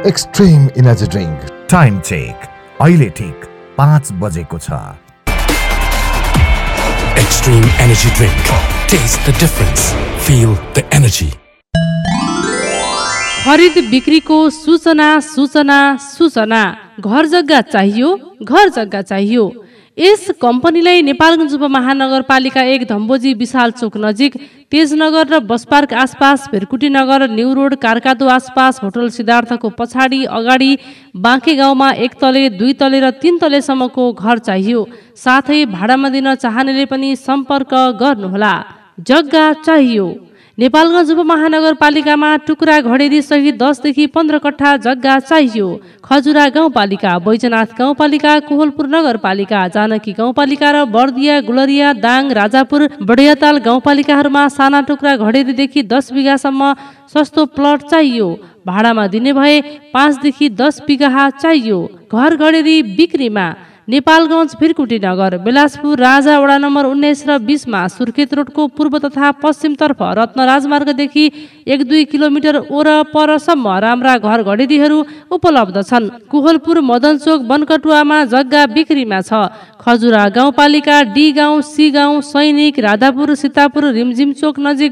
Extreme energy drink. Time check अहिले ठिक 5 बजेको छ। Extreme energy drink. Taste the difference. Feel the energy. खरिद बिक्रीको सूचना सूचना सूचना। घर जग्गा चाहियो, घर जग्गा चाहियो। यस कम्पनीलाई नेपालगञ्ज उपमहानगरपालिका 1 धम्बोजी विशाल चोक नजिक, तेजनगर र बस पार्क आसपास, भेरकुटी नगर, न्यू रोड, कारकादो आसपास, होटल सिद्धार्थको पछाडि अगाडि बाँके गाउँमा 1 तले, 2 तले र 3 तलेसम्मको घर चाहियो। साथै भाडामा दिन चाहनेले पनि सम्पर्क गर्नुहोला। जग्गा चाहियो। नेपालगञ्ज उपमहानगरपालिकामा टुक्रा घडेरी सहित 10 देखि 15 कट्ठा जग्गा चाहियो। खजुरा गाउँपालिका, बैजनाथ गाउँपालिका, कोहलपुर नगरपालिका, जानकी गाउँपालिका र बर्दिया, गुलरिया, दाङ, राजापुर, बडियाताल गाउँपालिकाहरूमा साना टुक्रा घडेरीदेखि 10 बिघासम्म सस्तो प्लट चाहियो। भाडामा दिने भए 5 देखि 10 बिघा चाहियो। घर घडेरी बिक्रीमा। नेपालगञ्ज, भिरकुटी नगर, बेलासपुर, राजा वडा नम्बर 19 र 20 मा, सुर्खेत रोडको पूर्व तथा पश्चिमतर्फ रत्न राजमार्गदेखि 1-2 किलोमिटर ओरपरसम्म राम्रा घर घडेरीहरू उपलब्ध छन्। कोहलपुर, मदनचोक, बनकटुवामा जग्गा बिक्रीमा छ। खजुरा गाउँपालिका, डी गाउँ, सी गाउँ, सैनिक, राधापुर, सीतापुर, रिमझिम चोक नजिक